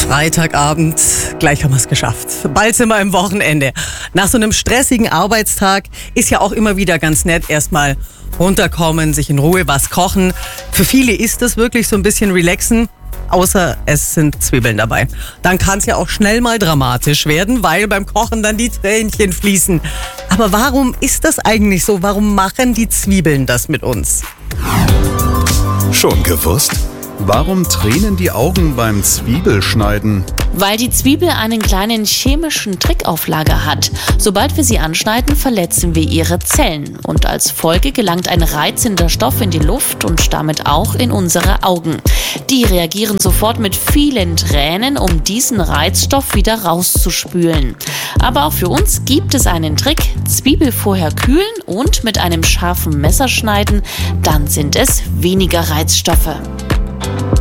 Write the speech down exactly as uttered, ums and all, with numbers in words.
Freitagabend, gleich haben wir es geschafft. Bald sind wir im Wochenende. Nach so einem stressigen Arbeitstag ist ja auch immer wieder ganz nett, erstmal runterkommen, sich in Ruhe was kochen. Für viele ist das wirklich so ein bisschen relaxen, außer es sind Zwiebeln dabei. Dann kann es ja auch schnell mal dramatisch werden, weil beim Kochen dann die Tränchen fließen. Aber warum ist das eigentlich so? Warum machen die Zwiebeln das mit uns? Schon gewusst? Warum tränen die Augen beim Zwiebelschneiden? Weil die Zwiebel einen kleinen chemischen Trick auf Lager hat. Sobald wir sie anschneiden, verletzen wir ihre Zellen. Und als Folge gelangt ein reizender Stoff in die Luft und damit auch in unsere Augen. Die reagieren sofort mit vielen Tränen, um diesen Reizstoff wieder rauszuspülen. Aber auch für uns gibt es einen Trick. Zwiebel vorher kühlen und mit einem scharfen Messer schneiden. Dann sind es weniger Reizstoffe.